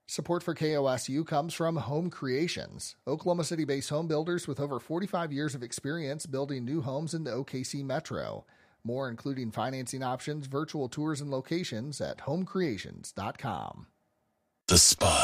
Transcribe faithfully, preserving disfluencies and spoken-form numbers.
Support for K O S U comes from Home Creations, Oklahoma City-based home builders with over forty-five years of experience building new homes in the O K C metro. More, including financing options, virtual tours, and locations at home creations dot com. The Spot.